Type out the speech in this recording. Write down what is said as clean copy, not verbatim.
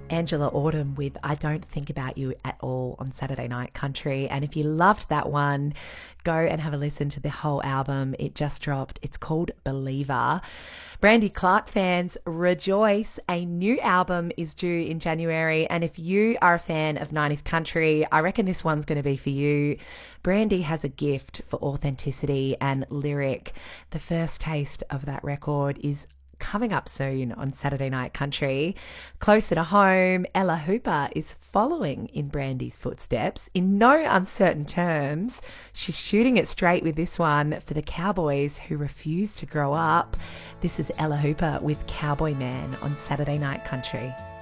Angela Autumn with I Don't Think About You at All on Saturday Night Country. And if you loved that one, go and have a listen to the whole album. It just dropped. It's called Believer. Brandi Clark fans, rejoice. A new album is due in January. And if you are a fan of 90s country, I reckon this one's going to be for you. Brandi has a gift for authenticity and lyric. The first taste of that record is coming up soon on Saturday Night Country. Closer to home, Ella Hooper is following in Brandi's footsteps. In no uncertain terms, she's shooting it straight with this one for the cowboys who refuse to grow up. This is Ella Hooper with Cowboy Man on Saturday Night Country.